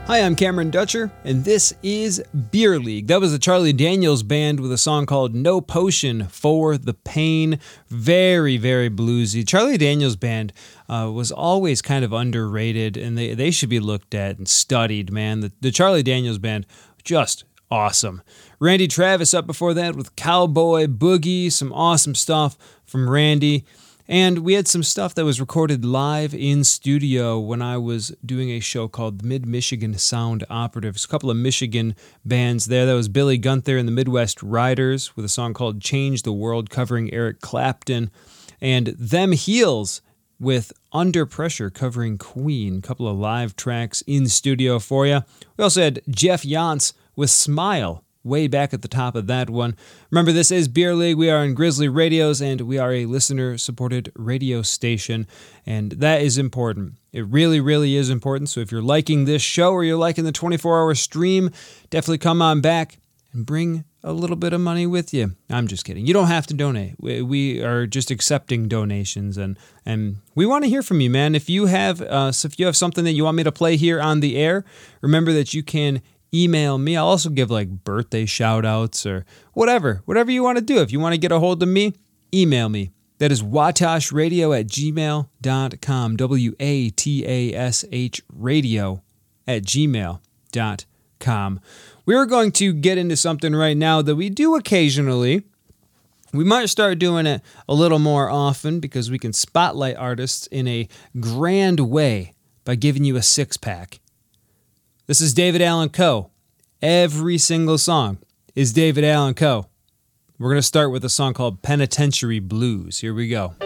Hi, I'm Cameron Dutcher, and this is Beer League. That was the Charlie Daniels Band with a song called No Potion for the Pain. Very, very bluesy. Charlie Daniels Band was always kind of underrated, and they should be looked at and studied, man. The Charlie Daniels Band, just awesome. Randy Travis up before that with Cowboy Boogie, some awesome stuff from Randy. And we had some stuff that was recorded live in studio when I was doing a show called the Mid-Michigan Sound Operatives. A couple of Michigan bands there. That was Billy Gunther and the Midwest Riders with a song called Change the World covering Eric Clapton. And Them Heels with Under Pressure covering Queen. A couple of live tracks in studio for you. We also had Jeff Yantz with Smile way back at the top of that one. Remember, this is Beer League. We are on Grizzly Radios, and we are a listener-supported radio station, and that is important. It really, really is important. So if you're liking this show or you're liking the 24-hour stream, definitely come on back and bring a little bit of money with you. I'm just kidding. You don't have to donate. We are just accepting donations, and we want to hear from you, man. If you have something that you want me to play here on the air, remember that you can email me. I'll also give like birthday shout outs or whatever you want to do. If you want to get a hold of me, email me. That is watashradio@gmail.com. WATASH radio@gmail.com. We're going to get into something right now that we do occasionally. We might start doing it a little more often because we can spotlight artists in a grand way by giving you a six-pack. This is David Allan Coe. Every single song is David Allan Coe. We're going to start with a song called Penitentiary Blues. Here we go.